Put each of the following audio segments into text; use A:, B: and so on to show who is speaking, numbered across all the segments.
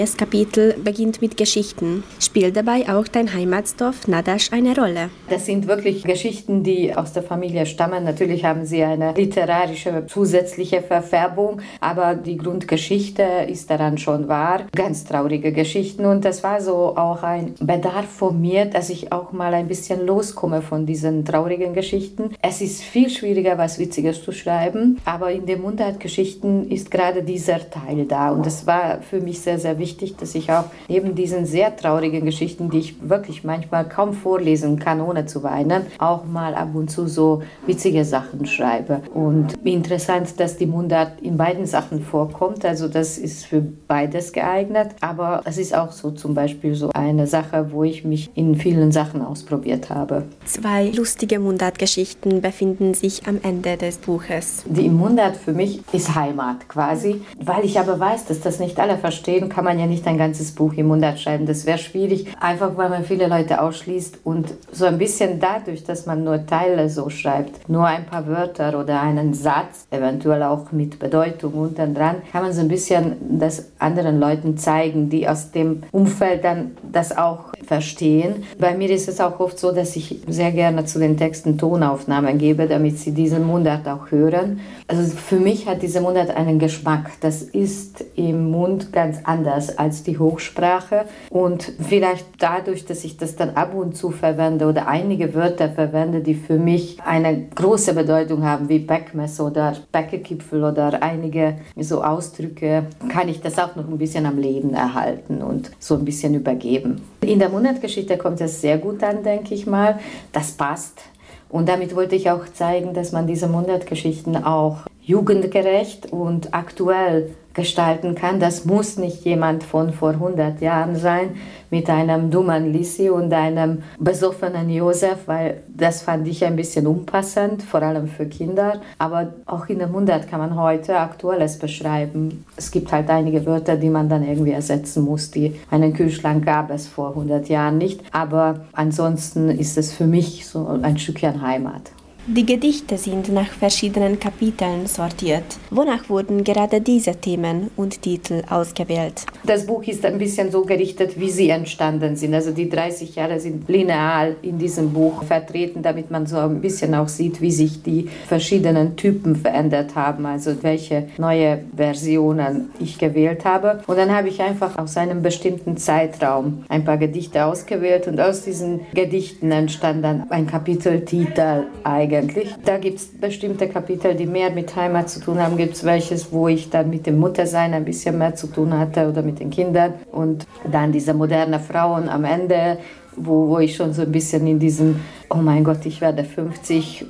A: Das Kapitel beginnt mit Geschichten. Spielt dabei auch dein Heimatdorf Nadasch eine Rolle?
B: Das sind wirklich Geschichten, die aus der Familie stammen. Natürlich haben sie eine literarische zusätzliche Verfärbung, aber die Grundgeschichte ist daran schon wahr. Ganz traurige Geschichten, und das war so auch ein Bedarf von mir, dass ich auch mal ein bisschen loskomme von diesen traurigen Geschichten. Es ist viel schwieriger, was Witziges zu schreiben, aber in den Mundartgeschichten ist gerade dieser Teil da, und das war für mich sehr, sehr wichtig, dass ich auch neben diesen sehr traurigen Geschichten, die ich wirklich manchmal kaum vorlesen kann, ohne zu weinen, auch mal ab und zu so witzige Sachen schreibe. Und interessant, dass die Mundart in beiden Sachen vorkommt, also das ist für beides geeignet, aber es ist auch so zum Beispiel so eine Sache, wo ich mich in vielen Sachen ausprobiert habe.
A: 2 lustige Mundartgeschichten befinden sich am Ende des Buches.
B: Die Mundart für mich ist Heimat quasi, weil ich aber weiß, dass das nicht alle verstehen, kann man ja nicht ein ganzes Buch in Mundart schreiben. Das wäre schwierig, einfach weil man viele Leute ausschließt, und so ein bisschen dadurch, dass man nur Teile so schreibt, nur ein paar Wörter oder einen Satz, eventuell auch mit Bedeutung unten dran, kann man so ein bisschen das anderen Leuten zeigen, die aus dem Umfeld dann das auch verstehen. Bei mir ist es auch oft so, dass ich sehr gerne zu den Texten Tonaufnahmen gebe, damit sie diesen Mundart auch hören. Also für mich hat diese Mundart einen Geschmack. Das ist im Mund ganz anders als die Hochsprache, und vielleicht dadurch, dass ich das dann ab und zu verwende oder einige Wörter verwende, die für mich eine große Bedeutung haben, wie Beckmess oder Bäckekipfel oder einige so Ausdrücke, kann ich das auch noch ein bisschen am Leben erhalten und so ein bisschen übergeben. In der Mundartgeschichte kommt es sehr gut an, denke ich mal. Das passt. Und damit wollte ich auch zeigen, dass man diese Mundartgeschichten auch jugendgerecht und aktuell gestalten kann. Das muss nicht jemand von vor 100 Jahren sein mit einem dummen Lissi und einem besoffenen Josef, weil das fand ich ein bisschen unpassend, vor allem für Kinder. Aber auch in der Mundart kann man heute Aktuelles beschreiben. Es gibt halt einige Wörter, die man dann irgendwie ersetzen muss. Einen Kühlschrank gab es vor 100 Jahren nicht. Aber ansonsten ist es für mich so ein Stückchen Heimat.
A: Die Gedichte sind nach verschiedenen Kapiteln sortiert. Wonach wurden gerade diese Themen und Titel ausgewählt?
B: Das Buch ist ein bisschen so gerichtet, wie sie entstanden sind. Also die 30 Jahre sind linear in diesem Buch vertreten, damit man so ein bisschen auch sieht, wie sich die verschiedenen Typen verändert haben, also welche neue Versionen ich gewählt habe. Und dann habe ich einfach aus einem bestimmten Zeitraum ein paar Gedichte ausgewählt, und aus diesen Gedichten entstand dann ein Kapiteltitel eigentlich. Da gibt es bestimmte Kapitel, die mehr mit Heimat zu tun haben. Gibt es welches, wo ich dann mit dem Muttersein ein bisschen mehr zu tun hatte oder mit den Kindern. Und dann diese moderne Frauen am Ende, wo ich schon so ein bisschen in diesem, oh mein Gott, ich werde 50,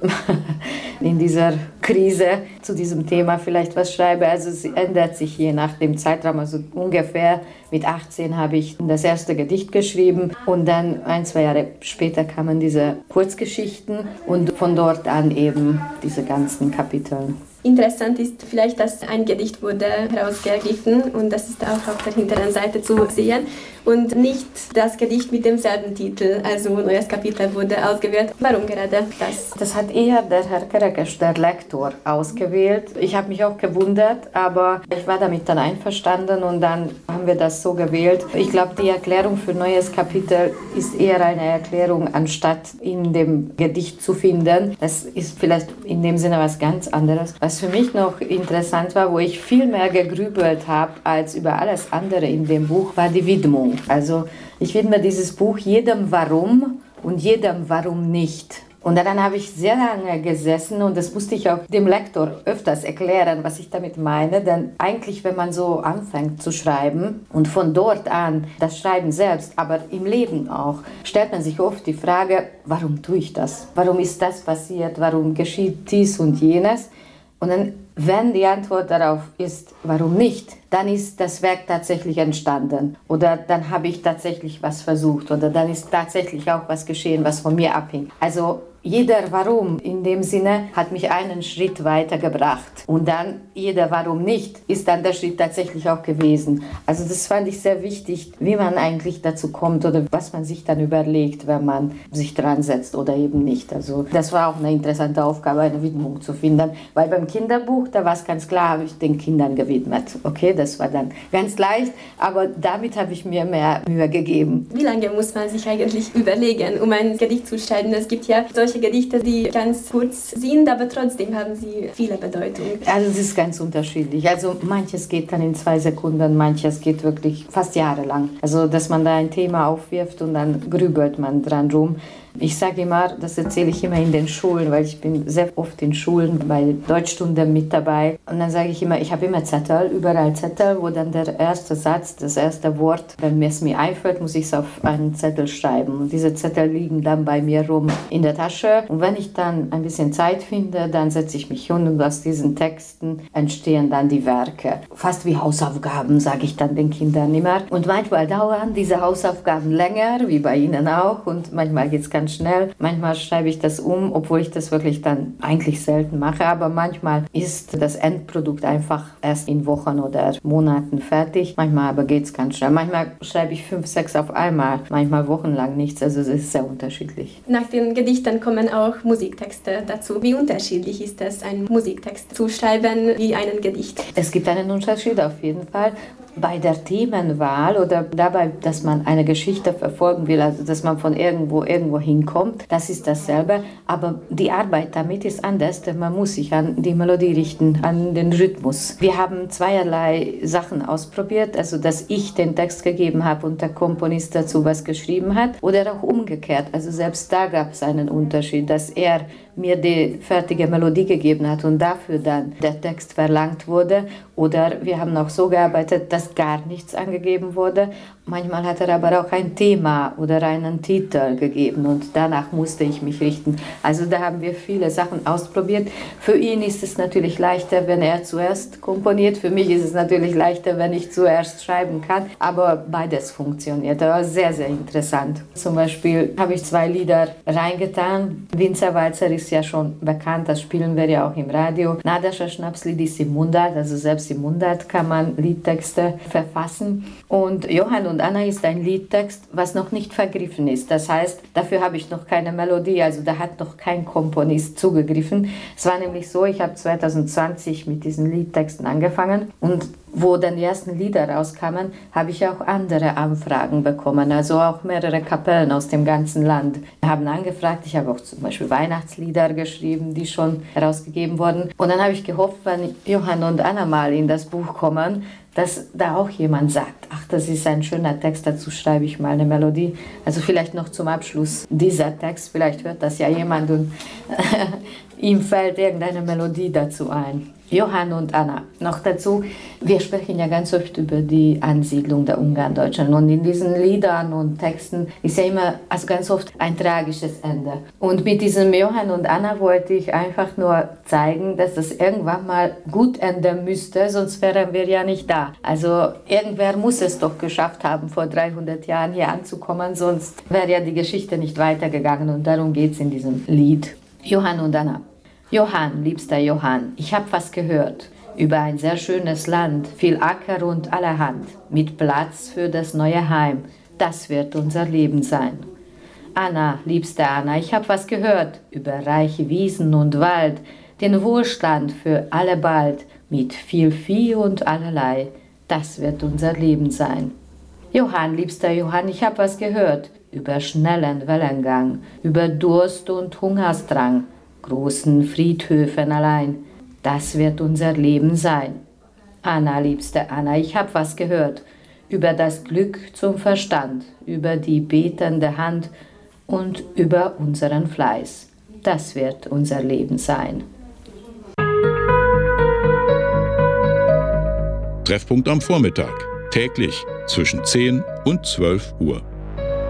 B: in dieser Krise zu diesem Thema vielleicht was schreibe. Also es ändert sich je nach dem Zeitraum. Also ungefähr mit 18 habe ich das erste Gedicht geschrieben, und dann 1-2 Jahre später kamen diese Kurzgeschichten, und von dort an eben diese ganzen Kapitel.
A: Interessant ist vielleicht, dass ein Gedicht wurde herausgegriffen, und das ist auch auf der hinteren Seite zu sehen, und nicht das Gedicht mit demselben Titel, also neues Kapitel wurde ausgewählt. Warum gerade das?
B: Das hat eher der Herr Kerekes, der Lektor, ausgewählt. Ich habe mich auch gewundert, aber ich war damit dann einverstanden, und dann haben wir das so gewählt. Ich glaube, die Erklärung für neues Kapitel ist eher eine Erklärung, anstatt in dem Gedicht zu finden. Das ist vielleicht in dem Sinne was ganz anderes. Was für mich noch interessant war, wo ich viel mehr gegrübelt habe als über alles andere in dem Buch, war die Widmung. Also ich widme dieses Buch jedem Warum und jedem Warum nicht. Und dann habe ich sehr lange gesessen, und das musste ich auch dem Lektor öfters erklären, was ich damit meine. Denn eigentlich, wenn man so anfängt zu schreiben und von dort an das Schreiben selbst, aber im Leben auch, stellt man sich oft die Frage, warum tue ich das? Warum ist das passiert? Warum geschieht dies und jenes? Und dann, wenn die Antwort darauf ist, warum nicht, dann ist das Werk tatsächlich entstanden. Oder dann habe ich tatsächlich was versucht. Oder dann ist tatsächlich auch was geschehen, was von mir abhing. Also jeder Warum in dem Sinne hat mich einen Schritt weitergebracht. Und dann jeder Warum nicht ist dann der Schritt tatsächlich auch gewesen. Also das fand ich sehr wichtig, wie man eigentlich dazu kommt oder was man sich dann überlegt, wenn man sich dran setzt oder eben nicht. Also das war auch eine interessante Aufgabe, eine Widmung zu finden. Weil beim Kinderbuch, da war es ganz klar, habe ich den Kindern gewidmet. Okay, das war dann ganz leicht, aber damit habe ich mir mehr Mühe gegeben.
A: Wie lange muss man sich eigentlich überlegen, um ein Gedicht zu schreiben? Es gibt ja solche Gedichte, die ganz kurz sind, aber trotzdem haben sie viele Bedeutung.
B: Also es ist ganz unterschiedlich. Also manches geht dann in 2 Sekunden, manches geht wirklich fast jahrelang. Also dass man da ein Thema aufwirft und dann grübelt man dran rum. Ich sage immer, das erzähle ich immer in den Schulen, weil ich bin sehr oft in Schulen bei Deutschstunden mit dabei. Und dann sage ich immer, ich habe immer Zettel, überall Zettel, wo dann der erste Satz, das erste Wort, wenn es mir einfällt, muss ich es auf einen Zettel schreiben. Und diese Zettel liegen dann bei mir rum in der Tasche. Und wenn ich dann ein bisschen Zeit finde, dann setze ich mich hin und aus diesen Texten entstehen dann die Werke. Fast wie Hausaufgaben, sage ich dann den Kindern immer. Und manchmal dauern diese Hausaufgaben länger, wie bei Ihnen auch. Und manchmal geht es ganz schnell. Manchmal schreibe ich das um, obwohl ich das wirklich dann eigentlich selten mache. Aber manchmal ist das Endprodukt einfach erst in Wochen oder Monaten fertig. Manchmal aber geht es ganz schnell. Manchmal schreibe ich 5, 6 auf einmal. Manchmal wochenlang nichts. Also es ist sehr unterschiedlich.
A: Nach den Gedichten kommen auch Musiktexte dazu. Wie unterschiedlich ist es, einen Musiktext zu schreiben wie einen Gedicht?
B: Es gibt einen Unterschied auf jeden Fall. Bei der Themenwahl oder dabei, dass man eine Geschichte verfolgen will, also dass man von irgendwo hinkommt, das ist dasselbe. Aber die Arbeit damit ist anders, denn man muss sich an die Melodie richten, an den Rhythmus. Wir haben zweierlei Sachen ausprobiert, also dass ich den Text gegeben habe und der Komponist dazu was geschrieben hat oder auch umgekehrt. Also selbst da gab es einen Unterschied, dass er mir die fertige Melodie gegeben hat und dafür dann der Text verlangt wurde. Oder wir haben auch so gearbeitet, dass gar nichts angegeben wurde. Manchmal hat er aber auch ein Thema oder einen Titel gegeben und danach musste ich mich richten. Also da haben wir viele Sachen ausprobiert. Für ihn ist es natürlich leichter, wenn er zuerst komponiert. Für mich ist es natürlich leichter, wenn ich zuerst schreiben kann. Aber beides funktioniert. Das war sehr, sehr interessant. Zum Beispiel habe ich 2 Lieder reingetan. Winzerwalzer ist ja schon bekannt, das spielen wir ja auch im Radio. Nadascher Schnapslied ist im Mundart, also selbst im Mundart kann man Liedtexte verfassen. Und Johann und Anna ist ein Liedtext, was noch nicht vergriffen ist. Das heißt, dafür habe ich noch keine Melodie, also da hat noch kein Komponist zugegriffen. Es war nämlich so, ich habe 2020 mit diesen Liedtexten angefangen und wo dann die ersten Lieder rauskamen, habe ich auch andere Anfragen bekommen, also auch mehrere Kapellen aus dem ganzen Land haben angefragt. Ich habe auch zum Beispiel Weihnachtslieder geschrieben, die schon herausgegeben wurden. Und dann habe ich gehofft, wenn Johann und Anna mal in das Buch kommen, dass da auch jemand sagt, ach, das ist ein schöner Text, dazu schreibe ich mal eine Melodie. Also vielleicht noch zum Abschluss dieser Text, vielleicht hört das ja jemand und ihm fällt irgendeine Melodie dazu ein. Johann und Anna. Noch dazu, wir sprechen ja ganz oft über die Ansiedlung der Ungarndeutschen und in diesen Liedern und Texten ist ja immer, also ganz oft ein tragisches Ende. Und mit diesem Johann und Anna wollte ich einfach nur zeigen, dass das irgendwann mal gut enden müsste, sonst wären wir ja nicht da. Also irgendwer muss es doch geschafft haben, vor 300 Jahren hier anzukommen, sonst wäre ja die Geschichte nicht weitergegangen und darum geht es in diesem Lied. Johann und Anna. Johann, liebster Johann, ich hab was gehört über ein sehr schönes Land, viel Acker und allerhand, mit Platz für das neue Heim. Das wird unser Leben sein. Anna, liebste Anna, ich hab was gehört über reiche Wiesen und Wald, den Wohlstand für alle bald, mit viel Vieh und allerlei. Das wird unser Leben sein. Johann, liebster Johann, ich hab was gehört über schnellen Wellengang, über Durst und Hungersdrang, großen Friedhöfen allein. Das wird unser Leben sein. Anna, liebste Anna, ich hab was gehört über das Glück zum Verstand, über die betende Hand und über unseren Fleiß. Das wird unser Leben sein.
C: Treffpunkt am Vormittag, täglich zwischen 10 und 12 Uhr.